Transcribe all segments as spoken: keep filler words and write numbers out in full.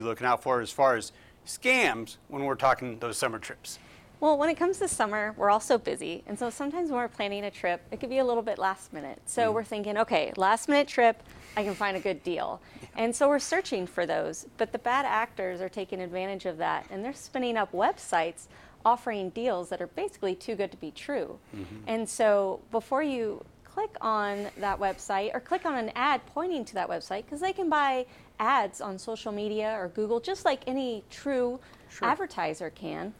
looking out for as far as scams when we're talking those summer trips? Well, when it comes to summer, we're all so busy. And so sometimes when we're planning a trip, it could be a little bit last minute. So mm. we're thinking, okay, last minute trip, I can find a good deal. Yeah. And so we're searching for those. But the bad actors are taking advantage of that. And they're spinning up websites offering deals that are basically too good to be true. Mm-hmm. And so before you click on that website or click on an ad pointing to that website, because they can buy ads on social media or Google just like any true sure. advertiser can.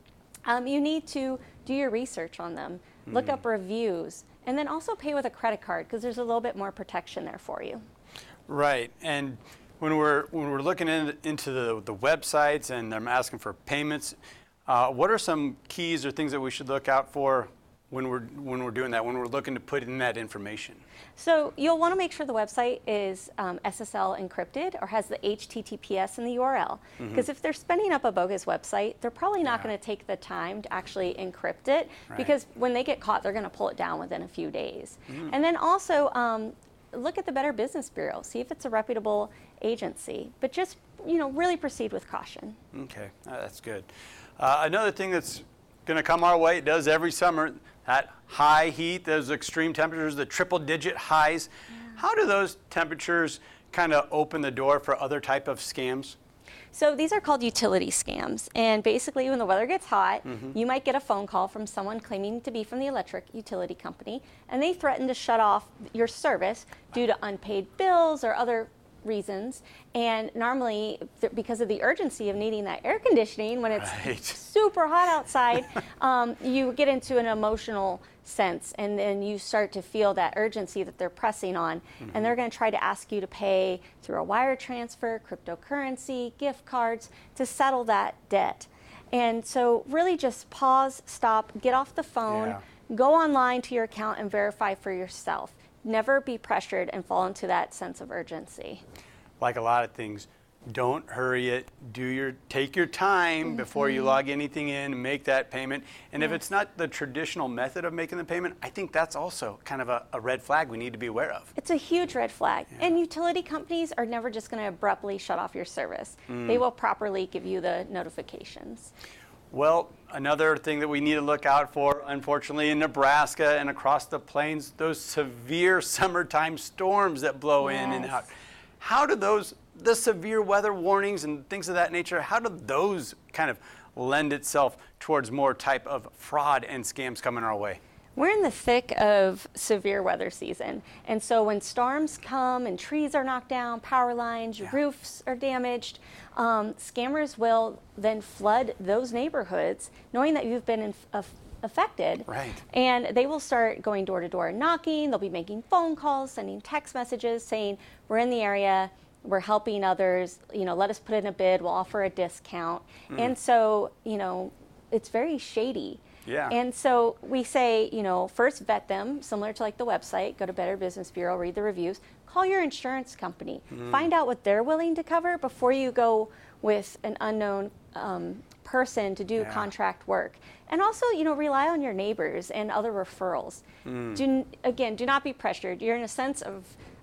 Um, you need to do your research on them, look mm. up reviews, and then also pay with a credit card because there's a little bit more protection there for you. Right, and when we're when we're looking in, into the, the websites and they're asking for payments, uh, what are some keys or things that we should look out for when we're when we're doing that, when we're looking to put in that information? So you'll want to make sure the website is um, S S L encrypted or has the H T T P S in the U R L. Because mm-hmm. if they're spinning up a bogus website, they're probably not yeah. going to take the time to actually encrypt it, right. because when they get caught, they're going to pull it down within a few days. Mm-hmm. And then also um, look at the Better Business Bureau, see if it's a reputable agency, but just you know really proceed with caution. Okay, uh, that's good. Uh, another thing that's going to come our way, it does every summer, that high heat, those extreme temperatures, the triple digit highs. Yeah. How do those temperatures kind of open the door for other type of scams? So these are called utility scams. And basically when the weather gets hot, mm-hmm. you might get a phone call from someone claiming to be from the electric utility company, and they threaten to shut off your service due to unpaid bills or other reasons. And normally, th- because of the urgency of needing that air conditioning when it's right. super hot outside, um, you get into an emotional sense, and then you start to feel that urgency that they're pressing on. Mm-hmm. And they're going to try to ask you to pay through a wire transfer, cryptocurrency, gift cards to settle that debt. And so really just pause, stop, get off the phone, yeah. go online to your account and verify for yourself. Never be pressured and fall into that sense of urgency. Like a lot of things, don't hurry it. Do your take your time mm-hmm. before you log anything in and make that payment. And yes. if it's not the traditional method of making the payment, I think that's also kind of a, a red flag we need to be aware of. It's a huge red flag. Yeah. And utility companies are never just going to abruptly shut off your service. Mm. They will properly give you the notifications. Well, another thing that we need to look out for, unfortunately, in Nebraska and across the plains, those severe summertime storms that blow yes. in and out. How do those, the severe weather warnings and things of that nature, how do those kind of lend itself towards more type of fraud and scams coming our way? We're in the thick of severe weather season. And so when storms come and trees are knocked down, power lines, yeah. roofs are damaged, um, scammers will then flood those neighborhoods knowing that you've been in, uh, affected. Right. And they will start going door to door knocking. They'll be making phone calls, sending text messages saying, we're in the area, we're helping others, you know, let us put in a bid, we'll offer a discount. Mm. And so, you know, it's very shady. Yeah. And so we say, you know, first vet them, similar to like the website, go to Better Business Bureau, read the reviews, call your insurance company, mm. find out what they're willing to cover before you go with an unknown um, person to do yeah. contract work. And also, you know, rely on your neighbors and other referrals. Mm. Do, again, do not be pressured. You're in a sense of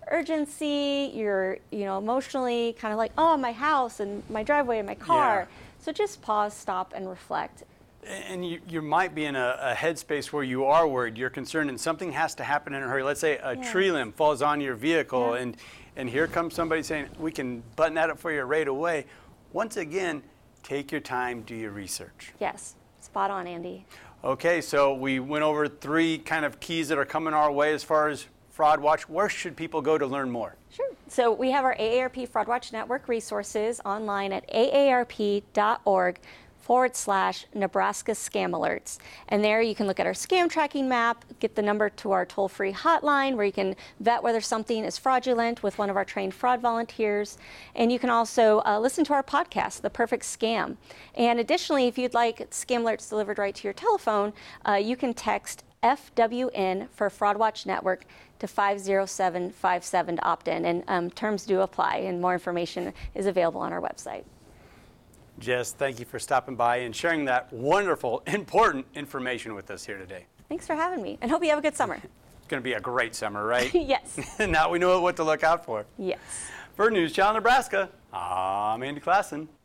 urgency, you're, you know, emotionally kind of like, oh, my house and my driveway and my car. Yeah. So just pause, stop, and reflect. And you, you might be in a, a headspace where you are worried, you're concerned, and something has to happen in a hurry. Let's say a yeah. tree limb falls on your vehicle, yeah. and, and here comes somebody saying, we can button that up for you right away. Once again, take your time, do your research. Yes, spot on, Andy. Okay, so we went over three kind of keys that are coming our way as far as Fraud Watch. Where should people go to learn more? Sure. So we have our A A R P Fraud Watch Network resources online at A A R P dot org forward slash Nebraska Scam Alerts. And there you can look at our scam tracking map, get the number to our toll-free hotline where you can vet whether something is fraudulent with one of our trained fraud volunteers. And you can also uh, listen to our podcast, The Perfect Scam. And additionally, if you'd like scam alerts delivered right to your telephone, uh, you can text F W N for Fraud Watch Network to five zero seven five seven to opt in. And um, terms do apply, and more information is available on our website. Jess, thank you for stopping by and sharing that wonderful, important information with us here today. Thanks for having me, and hope you have a good summer. It's going to be a great summer, right? Yes. Now we know what to look out for. Yes. For News Channel Nebraska, I'm Andy Klassen.